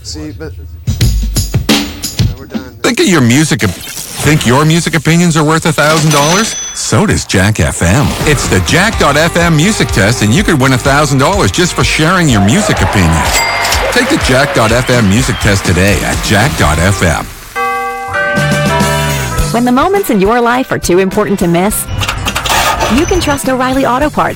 See, but we're done. Think your music opinions are worth $1,000? So does Jack FM. It's the Jack.fm music test, and you could win $1,000 just for sharing your music opinions. Take the Jack.fm music test today at Jack.fm. When the moments in your life are too important to miss, you can trust O'Reilly Auto Parts